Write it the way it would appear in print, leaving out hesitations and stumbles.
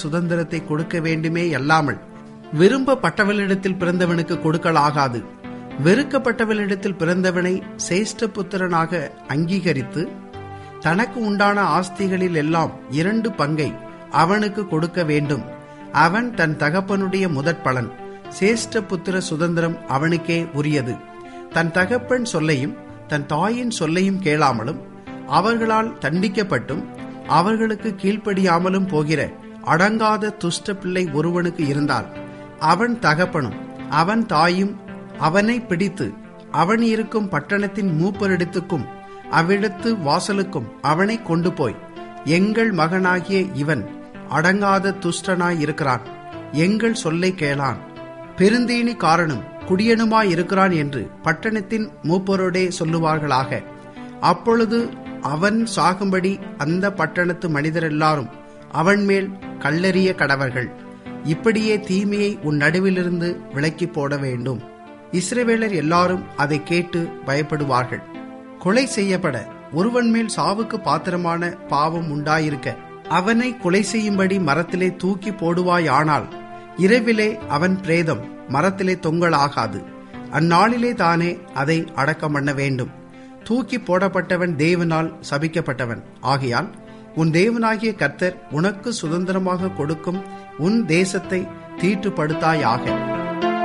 சுதந்திரத்தை கொடுக்க வேண்டுமே அல்லாமல் விரும்பப்பட்டவளிடத்தில் பிறந்தவனுக்கு கொடுக்கலாகாது. வெறுக்கப்பட்டவளிடத்தில் பிறந்தவனை சேஷ்ட புத்திரனாக அங்கீகரித்து தனக்கு உண்டான ஆஸ்திகளில் எல்லாம் 2 பங்கை அவனுக்கு கொடுக்க வேண்டும். அவன் தன் தகப்பனுடைய முதற்பலன். சேஷ்ட புத்திர சுதந்திரம் அவனுக்கே உரியது. தன் தகப்பன் சொல்லையும் தன் தாயின் சொல்லையும் கேளாமலும் அவர்களால் தண்டிக்கப்பட்டும் அவர்களுக்கு கீழ்ப்படியாமலும் போகிற அடங்காத துஷ்ட பிள்ளை ஒருவனுக்கு இருந்தால் அவன் தகப்பனும் அவன் தாயும் அவனை பிடித்து அவன் இருக்கும் பட்டணத்தின் மூப்பரிடத்துக்கும் அவ்விடத்து வாசலுக்கும் அவனை கொண்டு போய், எங்கள் மகனாகிய இவன் அடங்காத துஷ்டனாயிருக்கிறான், எங்கள் சொல்லை கேளான், பெருந்தீனி காரனும் குடியனுமாயிருக்கிறான் என்று பட்டணத்தின் மூப்பரோடே சொல்லுவார்களாக. அப்பொழுது அவன் சாகும்படி அந்த பட்டணத்து மனிதரெல்லாரும் அவன் மேல் கல்லெறிய கடவர்கள். இப்படியே தீமையை உன் நடுவிலிருந்து விலக்கி போட வேண்டும். இஸ்ரவேலர் எல்லாரும் அதை கேட்டு பயப்படுவார்கள். கொலை செய்யப்பட ஒருவன் மேல் சாவுக்கு பாத்திரமான பாவம் உண்டாயிருக்க அவனை கொலை செய்யும்படி மரத்திலே தூக்கி போடுவாயானால் இரவிலே அவன் பிரேதம் மரத்திலே தொங்கலாகாது. அந்நாளிலே தானே அதை அடக்கம் பண்ண வேண்டும். தூக்கி போடப்பட்டவன் தேவனால் சபிக்கப்பட்டவன். ஆகையால் உன் தேவனாகிய கர்த்தர் உனக்கு சுதந்திரமாக கொடுக்கும் உன் தேசத்தை தீட்டுப்படுத்தாயாக.